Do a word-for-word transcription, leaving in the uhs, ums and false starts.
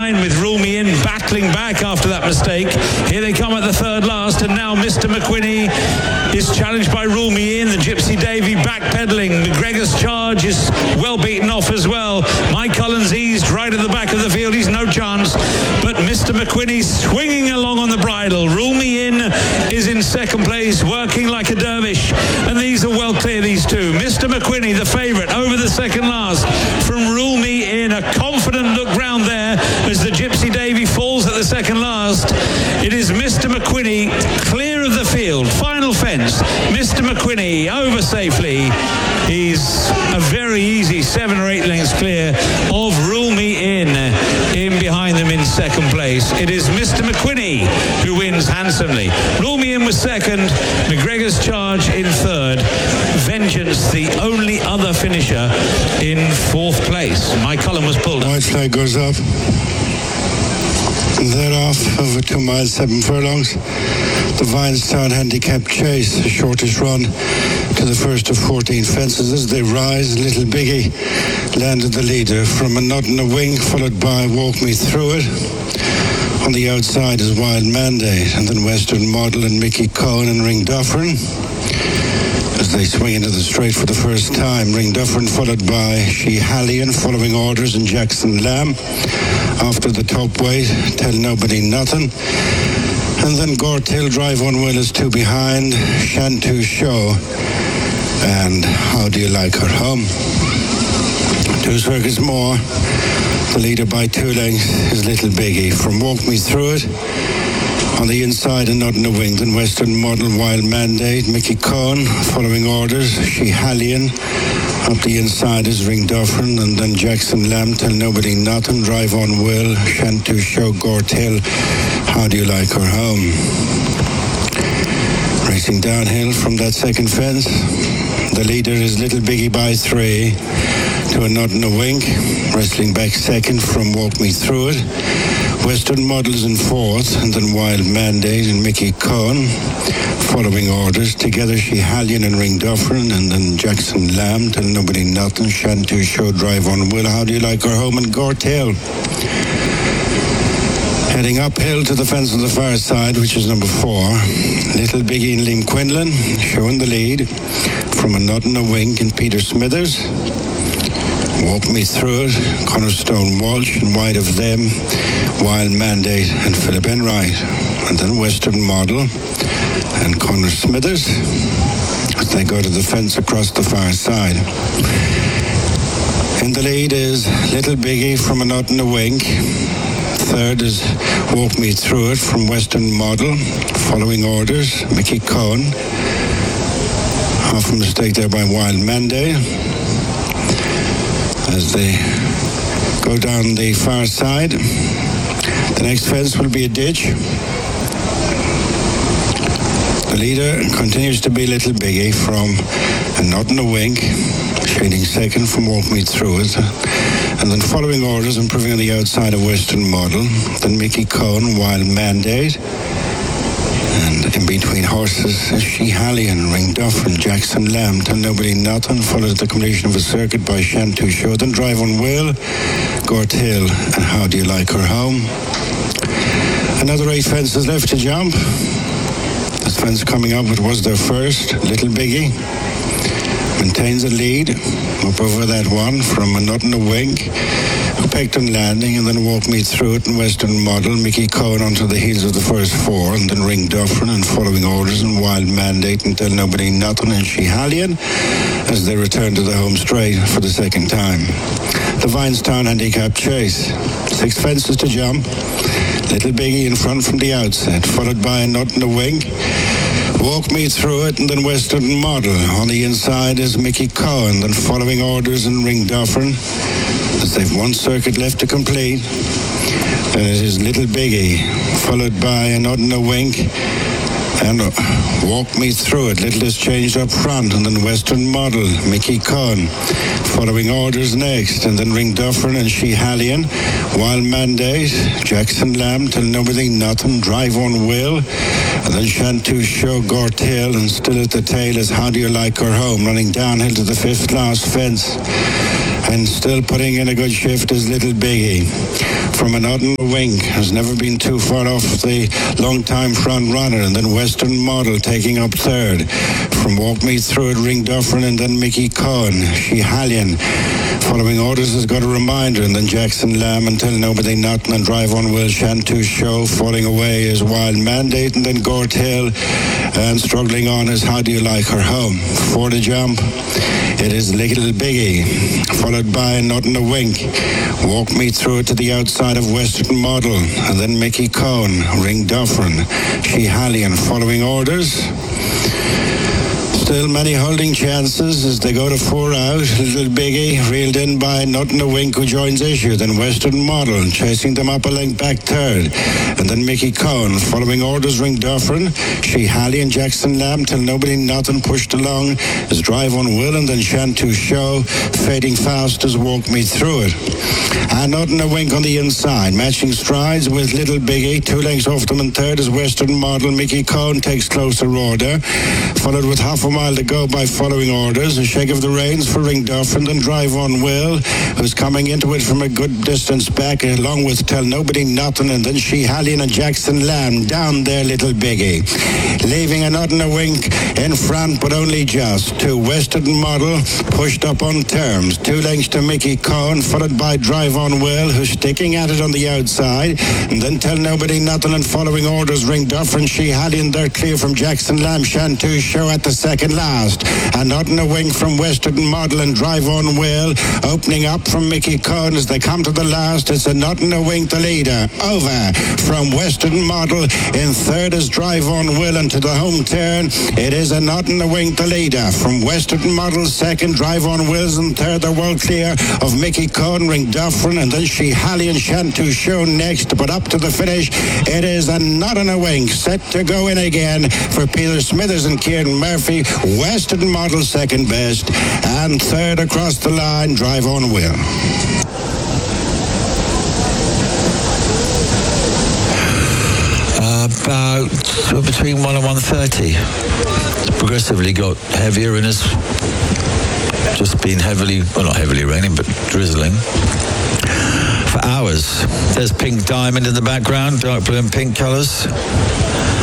line with Rule Me In battling back after that mistake. Here they come at the third last, and now Mister McQuinney is challenged by Rule Me In. The Gypsy Davy backpedaling. McGregor's Charge is well beaten off as well. Mike Collins eased right at the back of the field. He's no chance. But Mister McQuinney swinging along on the bridle. Rule Me In is in second place, working like a dervish. And these are well clear, these two. Mister McQuinney, the favourite, over the second last from Rule Me In. A confident look round there as the Gypsy Davy falls at the second last. It is Mister McQuinney clear of the field. Final fence. Mister McQuinney over safely. He's a very easy seven or eight lengths clear of Rule Me In. In behind them in second place. It is Mister McQuinney who wins handsomely. Rule Me In was second. McGregor's Charge in third. Vengeance, the only other finisher, in fourth place. Mike Cullen was pulled up. White flag goes up. Thereof, over two miles, seven furlongs, the Vinestown Handicap Chase, the shortest run to the first of fourteen fences. As they rise, Little Biggie landed the leader from A Nod and a Wing, followed by Walk Me Through It. On the outside is Wild Mandate, and then Western Model and Mickey Cohen and Ring Dufferin. As they swing into the straight for the first time, Ring Dufferin followed by She Hallian, following orders, and Jackson Lamb. After the top weight, Tell Nobody Nothing. And then Gortill, Drive On Will is two behind, Shantou Show, and How Do You Like Her Home. Two circuits more. The leader by two lengths is Little Biggie. From Walk Me Through It, on the inside, A Nod and a Wing, then Western Model, Wild Mandate, Mickey Cohen, following orders, She Hallian. Up the inside is Ring Dufferin, and then Jackson Lamb, Tell Nobody Nothing, Drive On Will, Shantou Show, Gortill, How Do You Like Her Home. Racing downhill from that second fence, the leader is Little Biggie by three to A Nod and a Wink, wrestling back second from Walk Me Through It. Western Models in fourth, and then Wild Mandate and Mickey Cohen, following orders. Together, She Hallian and Ring Dufferin, and then Jackson Lamb, Tell Nobody Nothing, Shantou Show, Drive On Will, How Do You Like Her Home, and Gortill. Heading uphill to the fence on the far side, which is number four, Little Biggie and Liam Quinlan, showing the lead from A Nod and a Wink and Peter Smithers. Walk Me Through It, Connor Stone Walsh, and wide of them, Wild Mandate and Philip Enright. And then Western Model and Connor Smithers as they go to the fence across the far side. In the lead is Little Biggie from A Nod and a Wink. Third is Walk Me Through It from Western Model, following orders, Mickey Cohen. Half a mistake there by Wild Mandate. As they go down the far side, the next fence will be a ditch. The leader continues to be Little Biggie from A Nod and a Wink, shading second from Walk Me Through It. And then following orders, improving on the outside of Western Model, then Mickey Cohen, Wild Mandate. And in between horses is She Hallian, Ring Dufferin, Jackson Lamb, Tell Nobody Nothing, followed at the completion of a circuit by Shantou Show, then Drive On Will, Gortill, and How Do You Like Her Home. Another eight fences left to jump. This fence coming up, it was their first. Little Biggie maintains a lead up over that one from A Nod and a Wink, Pecton Landing, and then Walk Me Through It, and Western Model, Mickey Cohen onto the heels of the first four, and then Ring Dufferin and following orders, and Wild Mandate and Tell Nobody Nothing, and She Hallian as they return to the home straight for the second time. The Vinestown Handicap Chase. Six fences to jump. Little Biggie in front from the outset, followed by A Nod and a Wink, Walk Me Through It, and then Western Model. On the inside is Mickey Cohen, then following orders and Ring Dufferin, as they've one circuit left to complete. And it is Little Biggie, followed by A Nod and a Wink, and Walk Me Through It. Little is changed up front, and then Western Model, Mickey Cohen, following orders next, and then Ring Dufferin and She Hallian, Wild Mandate, Jackson Lamb, Tell Nobody Nothing, Drive On Will, and then Shantou Show, Gortill, and still at the tail is How Do You Like Her Home, running downhill to the fifth last fence. And still putting in a good shift is Little Biggie. From an Odd and a Wink, has never been too far off the long-time front runner. And then Western Model taking up third. From Walk Me Through It, Ring Dufferin, and then Mickey Cohen. She Hallion. Following orders has got a reminder. And then Jackson Lamb, Until Nobody Nothing, and Drive On Will, Shantou Show. Falling away is Wild Mandate, and then Gort Hill. And struggling on is How Do You Like Her Home. For the jump, it is Little Biggie, followed by Not in a Wink. Walk Me Through It to the outside of Western Model, and then Mickey Cohen, Ring Dufferin, She Hallion. Following orders, still many holding chances as they go to four out. Little Biggie reeled in by Not in a Wink, who joins issue. Then Western Model chasing them up a length back third. And then Mickey Cohen. Following orders, Ring Dufferin, She Hallion, and Jackson Lamb, Till Nobody Nothing pushed along as Drive On Will, and then Shantou Show fading fast as Walk Me Through It. And Not in a Wink on the inside, matching strides with Little Biggie. Two lengths off them in third as Western Model. Mickey Cohen takes closer order, followed with half a mile to go by Following Orders. A shake of the reins for Ring Dufferin, and Drive On Will, who's coming into it from a good distance back, along with Tell Nobody Nothing, and then She Hallion and Jackson Lamb. Down there, Little Biggie, leaving a Not in a Wink in front, but only just. To Western Model, pushed up on terms. Two lengths to Mickey Cohen, followed by Drive On Will, who's sticking at it on the outside. And then Tell Nobody Nothing and Following Orders, Ring Dufferin, She Hallion. They're clear from Jackson Lamb. Shantou Show at the second last. And Not in a Wink from Western Model, and Drive On Will opening up from Mickey Cohen as they come to the last. It's a Not in a Wink, the leader. Over from Western Model. In third is Drive On Will, and to the home turn, it is a Not in a Wink, the leader. From Western Model, second, Drive On Will's, and third, the well clear of Mickey Cohen, Ring Dufferin, and then She Hallion, Shantou Show next. But up to the finish, it is a Not in a Wink, set to go in again for Peter Smithers and Kieran Murphy. Western Model second best, and third across the line, Drive On Will. Uh, about uh, between one and one thirty. It's progressively got heavier and has just been heavily, well, not heavily raining, but drizzling for hours. There's Pink Diamond in the background, dark blue and pink colours.